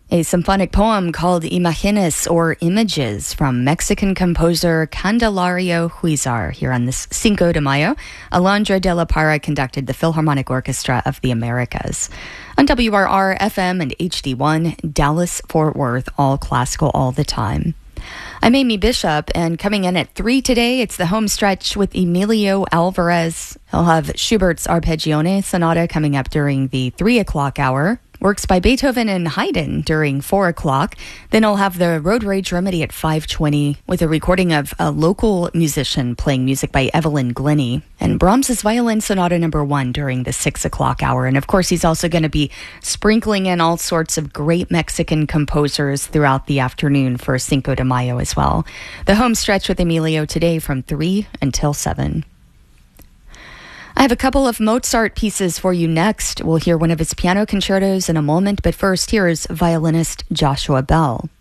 A symphonic poem called Imágenes, or Images, from Mexican composer Candelario Huizar here on this Cinco de Mayo. Alondra de la Parra conducted the Philharmonic Orchestra of the Americas. On WRR, FM, and HD1, Dallas-Fort Worth, all classical all the time. I'm Amy Bishop, and coming in at 3 today, it's the home stretch with Emilio Alvarez. He'll have Schubert's Arpeggione Sonata coming up during the 3 o'clock hour. Works by Beethoven and Haydn during 4 o'clock. Then I'll have the Road Rage Remedy at 5:20 with a recording of a local musician playing music by Evelyn Glennie. And Brahms's Violin Sonata No. 1 during the 6 o'clock hour. And of course, he's also going to be sprinkling in all sorts of great Mexican composers throughout the afternoon for Cinco de Mayo as well. The home stretch with Emilio today from 3 until 7. I have a couple of Mozart pieces for you next. We'll hear one of his piano concertos in a moment, but first, here is violinist Joshua Bell.